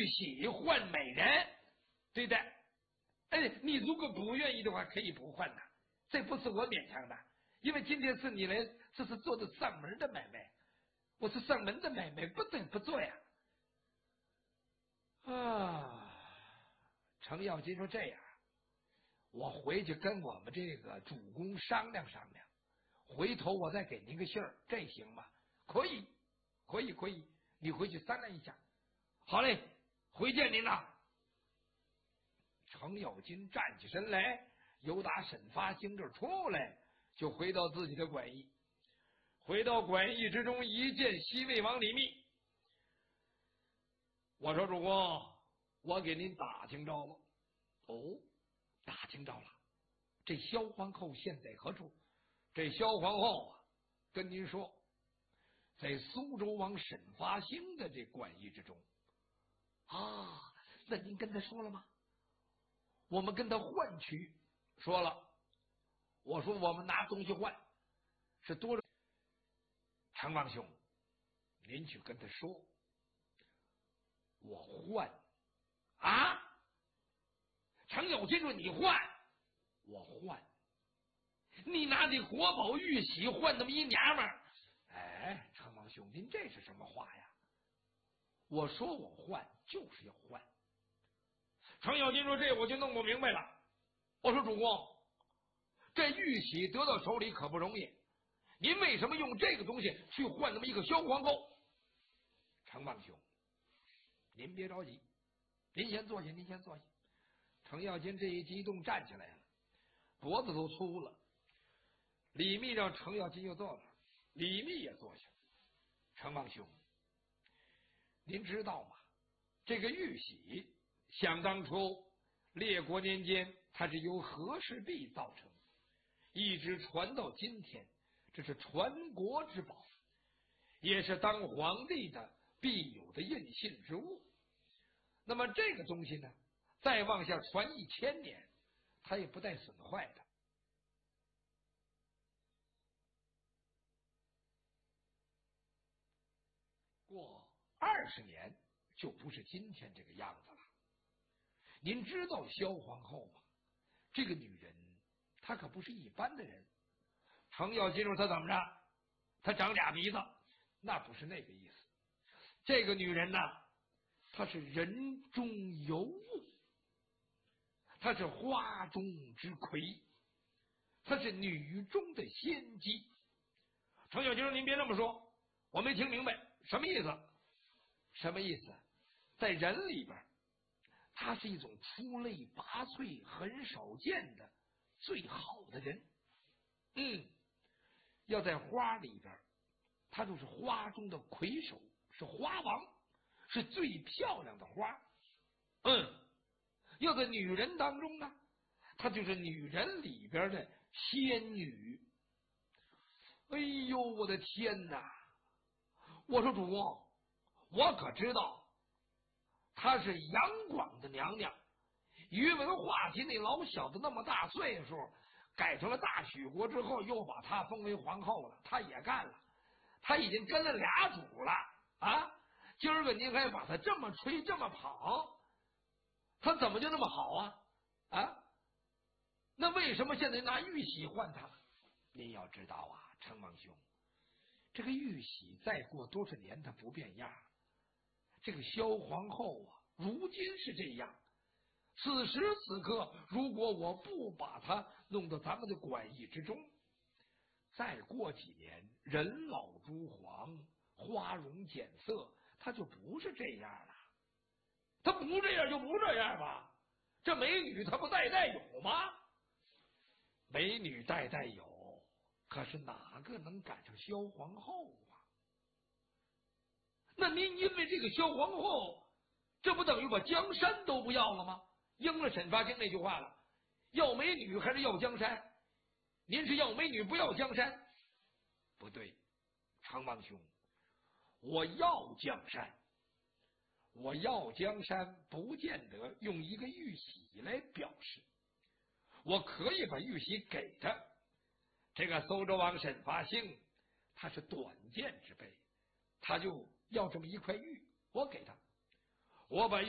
玺换美人，对的。哎，你如果不愿意的话，可以不换的，这不是我勉强的，因为今天是你来，这是做的上门的买卖，我是上门的买卖，不得不做呀。啊，程咬金说这样，我回去跟我们这个主公商量商量，回头我再给您个信儿，这行吗？可以，可以，可以，你回去商量一下。好嘞，回见您呐。程咬金站起身来，由打沈发兴这儿出来，就回到自己的馆驿。回到馆驿之中，一见西魏王李密，我说主公，我给您打听着了。哦，打听着了。这萧皇后现在何处？这萧皇后啊，跟您说，在苏州王沈发兴的这馆驿之中。啊，那您跟他说了吗？我们跟他换取，说了。我说我们拿东西换，是多少？程王兄，您去跟他说，我换啊！程咬金说：“你换，我换。你拿这国宝玉玺换那么一娘们儿？哎，程王兄，您这是什么话呀？我说我换就是要换。”程咬金说：“这我就弄不明白了。”我说：“主公，这玉玺得到手里可不容易，您为什么用这个东西去换那么一个萧皇后？”程王兄，您别着急，您先坐下，您先坐下。程咬金这一激动站起来了，脖子都粗了。李密让程咬金又坐那儿，李密也坐下。程王兄，您知道吗？这个玉玺想当初列国年间，它是由和氏璧造成，一直传到今天，这是传国之宝，也是当皇帝的必有的印信之物。那么这个东西呢，再往下传1000年，它也不带损坏的。过20年就不是今天这个样子了。您知道萧皇后吗？这个女人她可不是一般的人。程咬金说她怎么着？她长俩鼻子，那不是那个意思。这个女人呢，她是人中尤物，她是花中之魁，她是女中的仙姬。程咬金说：“您别这么说，我没听明白什么意思？什么意思？在人里边，他是一种出类拔萃、很少见的最好的人。要在花里边，他就是花中的魁首，是花王，是最漂亮的花。要在女人当中呢，她就是女人里边的仙女。哎呦，我的天哪！我说主公，我可知道她是杨广的娘娘。宇文化及那老小子那么大岁数，改成了大许国之后，又把她封为皇后了，她也干了，她已经跟了俩主了啊！今儿个您还把她这么吹这么捧，她怎么就那么好啊？那为什么现在拿玉玺换她？您要知道啊，程王兄，这个玉玺再过多少年它不变样。这个萧皇后啊，如今是这样，此时此刻，如果我不把它弄到咱们的馆驿之中，再过几年人老珠黄，花容减色，它就不是这样了。它不这样就不这样吧？这美女她不代代有吗？美女代代有，可是哪个能赶上萧皇后啊？那您因为这个萧皇后，这不等于把江山都不要了吗？应了沈发兴那句话了，要美女还是要江山？您是要美女不要江山？不对，程王兄，我要江山。我要江山不见得用一个玉玺来表示，我可以把玉玺给他。这个苏州王沈发兴他是短见之辈，他就要这么一块玉，我给他，我把